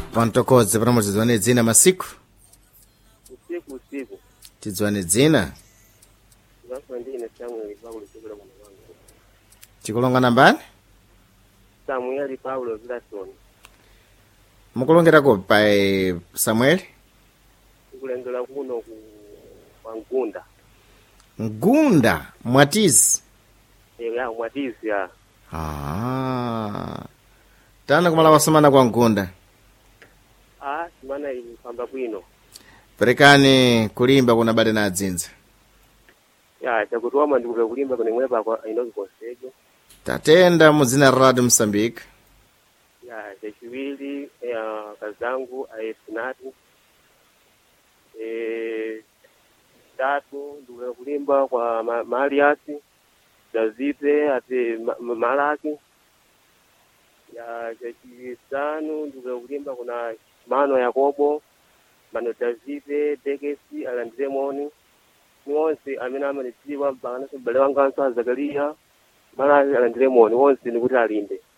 Pantokodze panomo tidziwane dzina masiku usiku tidziwane dzina zafa ndine Samuel Paulo chokera kuno wangu tikulonga nambani Samuel Paulo Glaston mukulongera ko pa Samuel kulengera kuno ku Mangunda Ngunda Mwatizi ya Mwatizi ya tana kumala wasamana kwa Ngunda simana ilipamba bwino perekani kulimba kuna bade na adzinza ya chakutuama ndikupe kulimba kune mwepa kwa inoki konsejo tatenda muzina Radio Msambiki ya chachiwili ya kazangu aesinatu tatu ndikupe kulimba kwa Mariasi Dazipe ate Malaki ya chachisanu ndikupe kulimba kuna Mano Yakobo Mano Dazipe Dekesi Alandremoni wonse amene amanisiwa mpaka naso mbale wanga anso Zakaria Malaki Alandremoni wonse ndikuti alinde